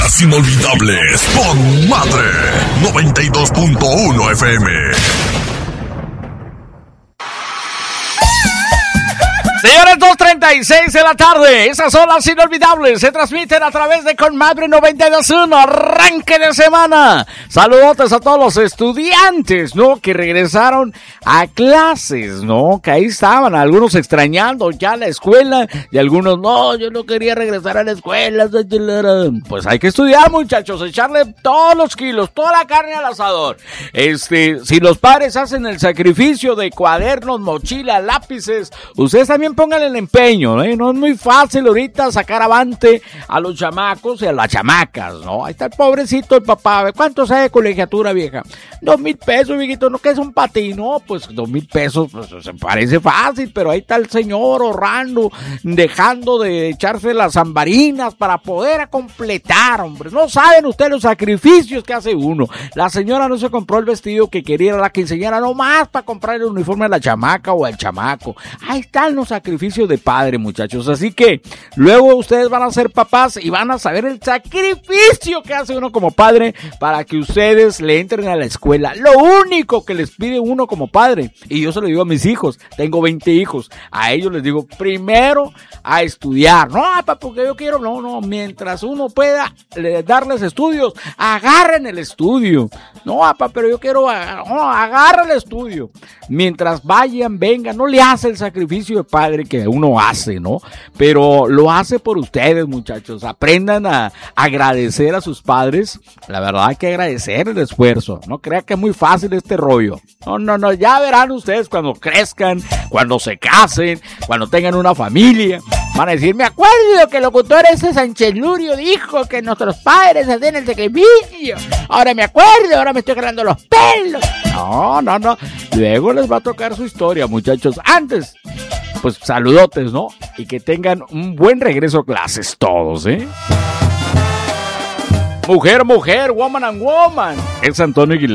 Días inolvidables con Madre 92.1 FM. Señores, 2:36 de la tarde. Esas son las inolvidables. Se transmiten a través de Conmadre 92.1. Arranque de semana. Saludos a todos los estudiantes, ¿no? Que regresaron a clases, ¿no? Que ahí estaban, algunos extrañando ya la escuela y algunos, no, yo no quería regresar a la escuela. Pues hay que estudiar, muchachos, echarle todos los kilos, toda la carne al asador. Si los padres hacen el sacrificio de cuadernos, mochilas, lápices, ustedes también pónganle el empeño, ¿eh? No es muy fácil ahorita sacar avante a los chamacos y a las chamacas, ¿no? Ahí está el pobrecito el papá. ¿Cuánto sabe de colegiatura, vieja? 2,000 pesos, viejito. ¿No que es un patín? No, pues 2,000 pesos, pues se parece fácil, pero ahí está el señor ahorrando, dejando de echarse las zambarinas para poder completar, hombre. No saben ustedes los sacrificios que hace uno. La señora no se compró el vestido que quería la quinceañera nomás para comprar el uniforme a la chamaca o al chamaco. Ahí están los sacrificios de padre, muchachos. Así que luego ustedes van a ser papás y van a saber el sacrificio que hace uno como padre para que ustedes le entren a la escuela. Lo único que les pide uno como padre, y yo se lo digo a mis hijos, tengo 20 hijos, a ellos les digo, primero a estudiar. No, papá, porque yo quiero, no, mientras uno pueda darles estudios, agarren el estudio. No, papá, pero yo quiero, no, agarra el estudio. Mientras vayan, vengan, no le hace el sacrificio de padre que uno hace, ¿no? Pero lo hace por ustedes, muchachos. Aprendan a agradecer a sus padres. La verdad hay que agradecer el esfuerzo. No crean que es muy fácil este rollo. No, ya verán ustedes cuando crezcan, cuando se casen, cuando tengan una familia. Van a decir, me acuerdo que el locutor ese Sánchez Lurio dijo que nuestros padres hacían el sacrificio. Ahora me acuerdo, ahora me estoy jalando los pelos. No. Luego les va a tocar su historia, muchachos. Antes, pues saludotes, ¿no? Y que tengan un buen regreso a clases todos, ¿eh? Mujer, woman and woman. Es Antonio Aguilar.